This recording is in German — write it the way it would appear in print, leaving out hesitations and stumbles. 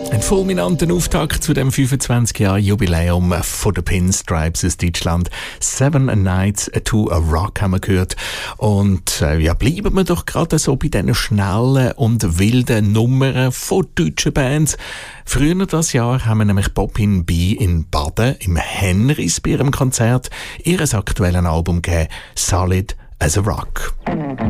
Ein fulminanter Auftakt zu dem 25-Jahr-Jubiläum von den Pinstripes aus Deutschland. 7 Nights to a Rock haben wir gehört. Und bleiben wir doch gerade so bei diesen schnellen und wilden Nummern von deutschen Bands. Früher das Jahr haben wir nämlich Poppin B in Baden im Henrys bei ihrem Konzert ihres aktuellen Album gegeben, Solid as a Rock.